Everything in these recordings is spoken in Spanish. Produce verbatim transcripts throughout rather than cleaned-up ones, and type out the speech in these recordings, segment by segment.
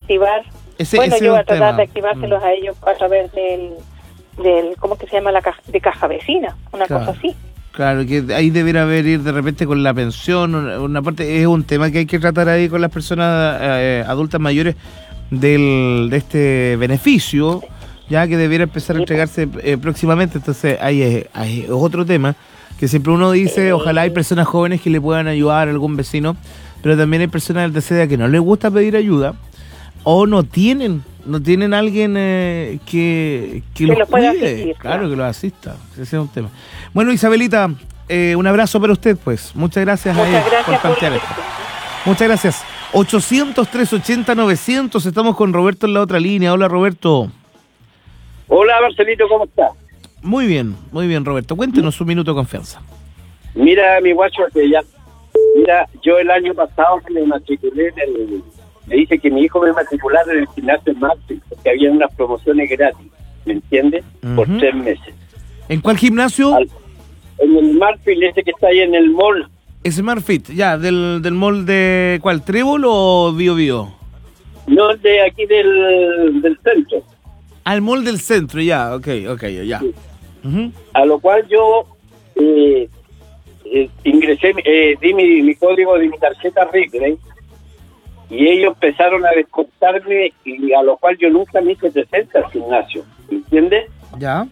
activar. Ese, bueno, ese yo voy a es un tratar tema. de activárselos Mm. a ellos a través del, del ¿cómo que se llama? La caja, de caja vecina, una Claro. cosa así. Claro, que ahí debería haber ir de repente con la pensión, una, una parte, es un tema que hay que tratar ahí con las personas eh, adultas mayores del, de este beneficio, ya que debiera empezar a entregarse eh, próximamente. Entonces ahí es, ahí es otro tema, que siempre uno dice, ojalá hay personas jóvenes que le puedan ayudar a algún vecino, pero también hay personas de tercera edad que no les gusta pedir ayuda, o no tienen, no tienen alguien eh, que, que, Que los los pueda cuide, asistir, claro, claro. que los asista. Ese es un tema. Bueno, Isabelita, eh, un abrazo para usted, pues. Muchas gracias a Muchas ella gracias por por plantear esto. Muchas gracias. ochocientos, trescientos ochenta, novecientos. Estamos con Roberto en la otra línea. Hola, Roberto. Hola, Marcelito, ¿cómo estás? Muy bien, muy bien, Roberto. Cuéntenos un minuto de confianza. Mira, mi guacho, que ya... Mira, yo el año pasado me matriculé en el... Me dice que mi hijo me matriculara en el gimnasio Marfil, porque había unas promociones gratis, ¿me entiendes? Por Ujú. tres meses. ¿En cuál gimnasio? Al- en el Marfil, ese que está ahí en el mall. Smart Fit, ya, del, del mall de... ¿Cuál? ¿Trébol o Bio Bio? No, de aquí del, del centro. Al mall del centro, ya, ok, ok, ya. Sí. Ujú. A lo cual yo eh, eh, ingresé, eh, di mi, mi código de mi tarjeta Ripley, y ellos empezaron a descontarme, y a lo cual yo nunca me hice presente al gimnasio, ¿entiendes? Ya.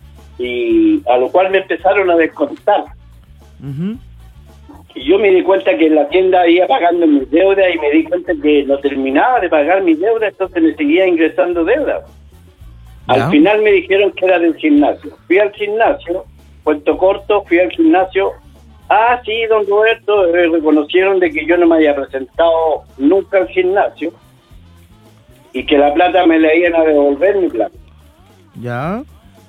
Y a lo cual me empezaron a descontar. Ujú. Y yo me di cuenta que en la tienda iba pagando mis deudas, y me di cuenta que no terminaba de pagar mis deudas, entonces me seguía ingresando deudas. Al Ya. final me dijeron que era del gimnasio. Fui al gimnasio, cuento corto, fui al gimnasio. Ah, sí, don Roberto, eh, reconocieron de que yo no me había presentado nunca al gimnasio y que la plata me la iban a devolver, mi plata. Ya.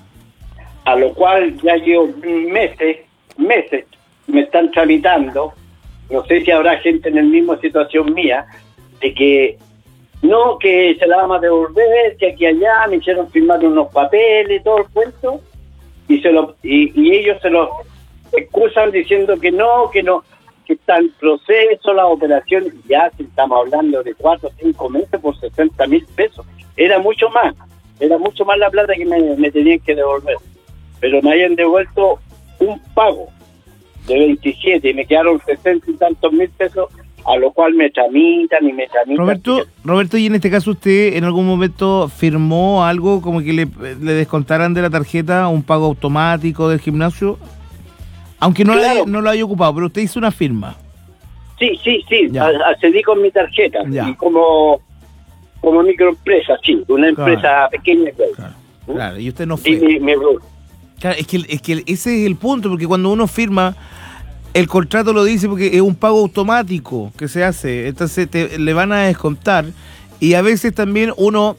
A lo cual ya llevo meses, meses, me están tramitando. No sé si habrá gente en la misma situación mía, de que no, que se la vamos a devolver, que aquí y allá me hicieron firmar unos papeles, todo el cuento, y se lo y, y ellos se lo excusan diciendo que no, que no, que está en proceso la operación. Ya si estamos hablando de cuatro o cinco meses por sesenta mil pesos, era mucho más, era mucho más la plata que me, me tenían que devolver, pero me habían devuelto un pago de veintisiete y me quedaron sesenta y tantos mil pesos, a lo cual me tramitan y me tramitan. Roberto, Roberto, y en este caso usted en algún momento firmó algo como que le, le descontaran de la tarjeta un pago automático del gimnasio, aunque no, Claro. lo, haya- no lo haya ocupado, pero usted hizo una firma. Sí, sí, sí, Ya. a- accedí con mi tarjeta, Ya. y como como microempresa, sí, una Claro. empresa pequeña. Claro. Claro, claro, y usted no Sí, fue. mi, mi rubro. Claro, es que, es que ese es el punto, porque cuando uno firma, el contrato lo dice porque es un pago automático que se hace, entonces te, le van a descontar, y a veces también uno,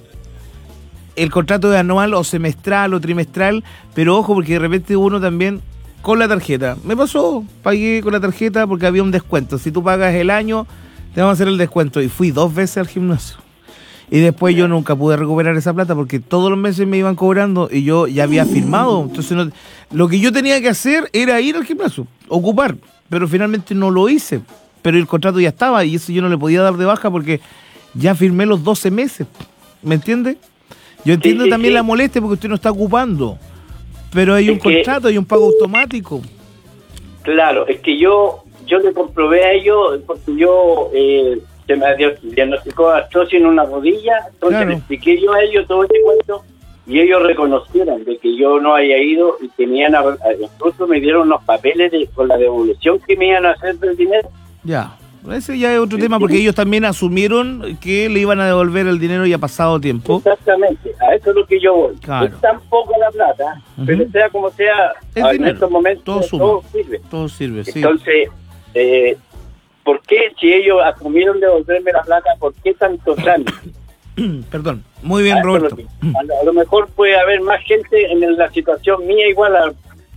el contrato es anual o semestral o trimestral, pero ojo porque de repente uno también con la tarjeta, me pasó, pagué con la tarjeta porque había un descuento, si tú pagas el año, te vamos a hacer el descuento, y fui dos veces al gimnasio. Y después yo nunca pude recuperar esa plata porque todos los meses me iban cobrando y yo ya había firmado. Entonces no- lo que yo tenía que hacer era ir al gimnasio, ocupar, pero finalmente no lo hice. Pero el contrato ya estaba y eso yo no le podía dar de baja porque ya firmé los doce meses. ¿Me entiende? Yo entiendo sí, también sí. la molestia porque usted no está ocupando, pero hay un Es que- contrato, hay un pago automático. Claro, es que yo yo le comprobé a ellos, porque yo eh, se me dio- diagnosticó artrosis en una rodilla, entonces Claro. le expliqué yo a ellos todo este cuento, y ellos reconocieron de que yo no había ido, y tenían, a- a- incluso me dieron unos papeles de, con la devolución que me iban a hacer del dinero. Ya, ese ya es otro tema porque ellos también asumieron que le iban a devolver el dinero ya pasado tiempo. Exactamente, a eso es lo que yo voy. Claro. Es tan poco la plata, Ujú. pero sea como sea, Es en dinero, estos momentos todo suma. todo sirve. Todo sirve, sí. Entonces, eh, ¿por qué si ellos asumieron devolverme la plata, por qué tanto trámite? Perdón. Muy bien, A eso es lo Roberto. que- A lo, a lo mejor puede haber más gente en la situación mía igual, a-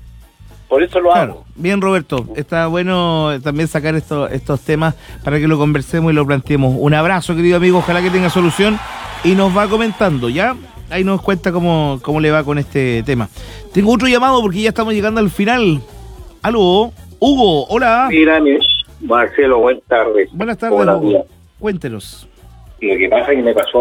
por eso lo Claro, hago. bien, Roberto. Está bueno también sacar estos estos temas para que lo conversemos y lo planteemos. Un abrazo, querido amigo. Ojalá que tenga solución y nos va comentando, ¿ya? Ahí nos cuenta cómo, cómo le va con este tema. Tengo otro llamado porque ya estamos llegando al final. Aló, Hugo, hola. Mira, Marcelo, buenas tardes. Buenas tardes, Hola, Hugo. mira. Cuéntenos. Lo que pasa es que me pasó